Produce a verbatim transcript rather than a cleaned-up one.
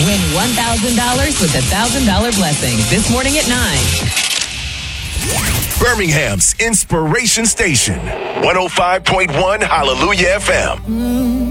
Win one thousand dollars with a one thousand dollars blessing this morning at nine. Birmingham's Inspiration Station, one oh five point one Hallelujah F M.